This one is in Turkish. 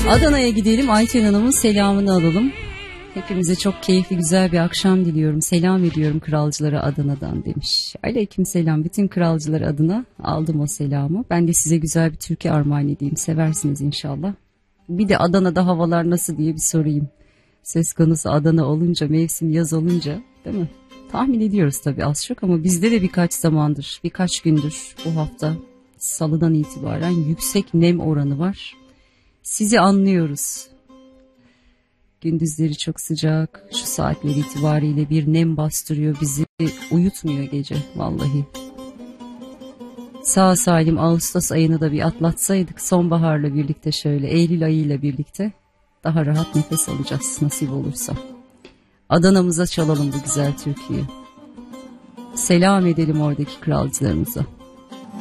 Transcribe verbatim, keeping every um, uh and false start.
Adana'ya gidelim, Ayten Hanım'ın selamını alalım. Hepimize çok keyifli, güzel bir akşam diliyorum. Selam ediyorum kralcılara Adana'dan demiş. Aleyküm selam bütün kralcılar adına aldım o selamı. Ben de size güzel bir türkü armağan edeyim. Seversiniz inşallah. Bir de Adana'da havalar nasıl diye bir sorayım. Söz konusu Adana olunca, mevsim yaz olunca, değil mi? Tahmin ediyoruz tabii az çok ama bizde de birkaç zamandır, birkaç gündür bu hafta salıdan itibaren yüksek nem oranı var. Sizi anlıyoruz. Gündüzleri çok sıcak, şu saatler itibariyle bir nem bastırıyor bizi, uyutmuyor gece vallahi. Sağ salim Ağustos ayını da bir atlatsaydık sonbaharla birlikte şöyle, Eylül ayıyla birlikte daha rahat nefes alacağız nasip olursa. Adana'mıza çalalım bu güzel türküyü. Selam edelim oradaki kralcılarımıza.